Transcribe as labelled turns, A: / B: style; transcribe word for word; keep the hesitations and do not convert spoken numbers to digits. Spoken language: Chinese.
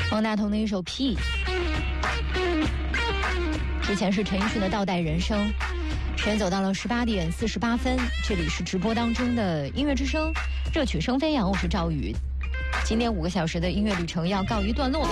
A: 方大同的一首《P》，之前是陈奕迅的《倒带人生》。时间走到了十八点四十八分，这里是直播当中的音乐之声，热曲声飞扬，我是赵宇。今天五个小时的音乐旅程要告一段落。